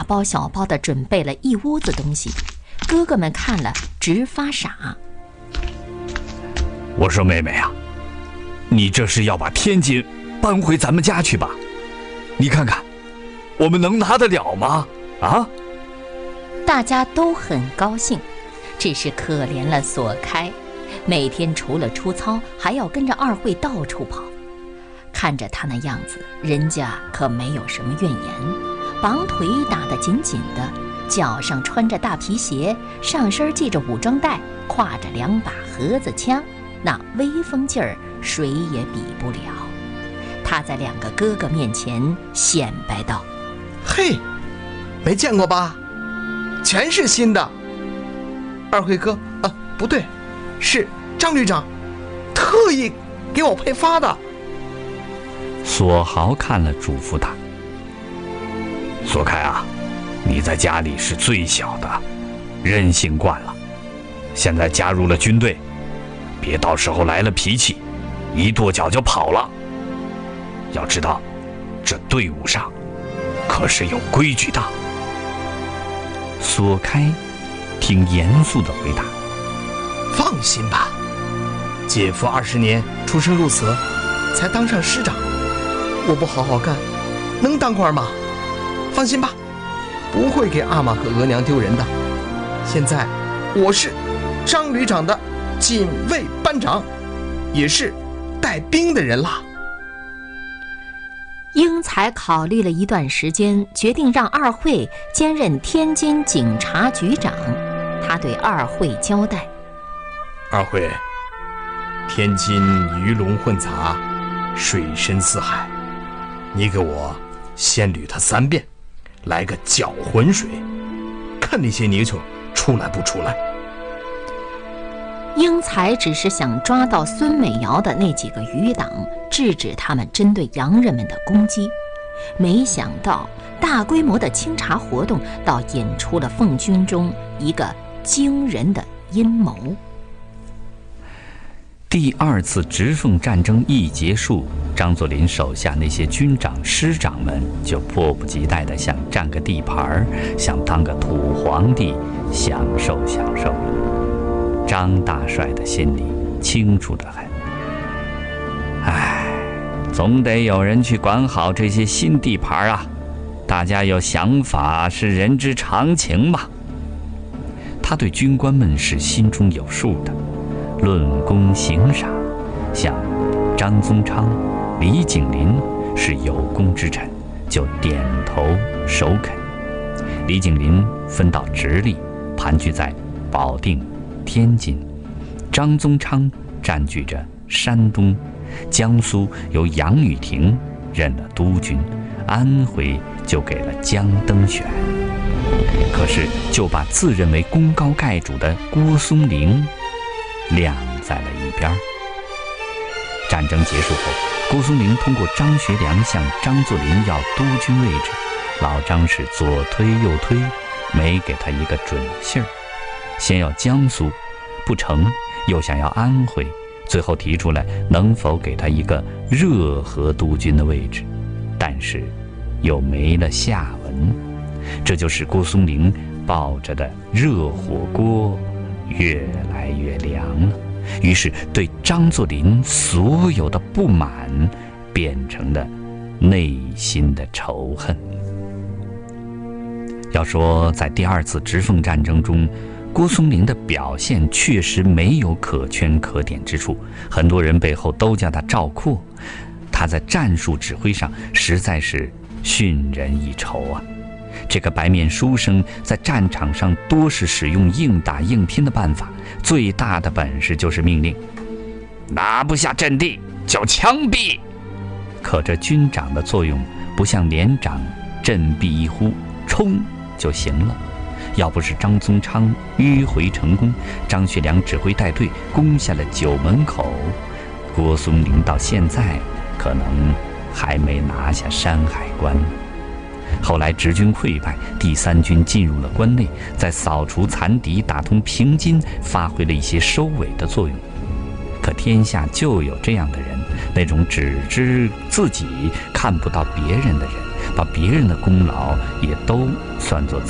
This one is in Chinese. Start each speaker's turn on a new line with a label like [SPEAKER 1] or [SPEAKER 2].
[SPEAKER 1] 包小包地准备了一屋子东西，哥哥们看了直发傻。
[SPEAKER 2] 我说妹妹啊，你这是要把天津搬回咱们家去吧？你看看，我们能拿得了吗？啊？
[SPEAKER 1] 大家都很高兴，只是可怜了索开，每天除了出操，还要跟着二慧到处跑。看着他那样子，人家可没有什么怨言，绑腿打得紧紧的，脚上穿着大皮鞋，上身系着武装带，挎着2把盒子枪，那威风劲儿谁也比不了。他在2个哥哥面前显摆道：
[SPEAKER 3] 嘿，没见过吧？全是新的。二慧哥啊，不对，是张旅长特意给我配发的。
[SPEAKER 2] 索豪看了，嘱咐他：索开啊，你在家里是最小的，任性惯了，现在加入了军队，别到时候来了脾气，一跺脚就跑了。要知道，这队伍上可是有规矩的。索开挺严肃地回答：
[SPEAKER 3] 放心吧，姐夫20年出生入死，才当上师长，我不好好干，能当官吗？放心吧，不会给阿玛和额娘丢人的。现在我是张旅长的警卫班长，也是带兵的人啦。
[SPEAKER 1] 英才考虑了一段时间，决定让二慧兼任天津警察局长。他对二慧交代：
[SPEAKER 3] 二慧，天津鱼龙混杂，水深似海，你给我先捋它3遍，来个搅浑水，看那些泥鳅出来不出来。
[SPEAKER 1] 英才只是想抓到孙美瑶的那几个余党，制止他们针对洋人们的攻击，没想到大规模的清查活动倒引出了奉军中一个惊人的阴谋。
[SPEAKER 2] 第2次直奉战争一结束，张作霖手下那些军长师长们就迫不及待地想占个地盘，想当个土皇帝，享受享受了。张大帅的心里清楚得很，总得有人去管好这些新地盘啊！大家有想法是人之常情嘛。他对军官们是心中有数的，论功行赏，像张宗昌、李景林是有功之臣，就点头首肯。李景林分到直隶，盘踞在保定、天津；张宗昌占据着山东、江苏，由杨雨婷任了督军，安徽就给了江登选。可是就把自认为功高盖主的郭松龄晾在了一边。战争结束后，郭松龄通过张学良向张作霖要督军位置，老张是左推右推，没给他一个准信儿。先要江苏，不成，又想要安徽，最后提出来能否给他一个热河督军的位置，但是又没了下文。这就使郭松龄抱着的热火锅越来越凉了，于是对张作霖所有的不满变成了内心的仇恨。要说在第2次直奉战争中，郭松龄的表现确实没有可圈可点之处，很多人背后都叫他赵括，他在战术指挥上实在是逊人一筹啊。这个白面书生在战场上多是使用硬打硬拼的办法，最大的本事就是命令拿不下阵地就枪毙。可这军长的作用不像连长振臂一呼冲就行了，要不是张宗昌迂回成功，张学良指挥带队攻下了九门口，郭松龄到现在可能还没拿下山海关。后来直军溃败，第3军进入了关内，在扫除残敌、打通平津发挥了一些收尾的作用。可天下就有这样的人，那种只知自己看不到别人的人， 把别人的功劳也都算作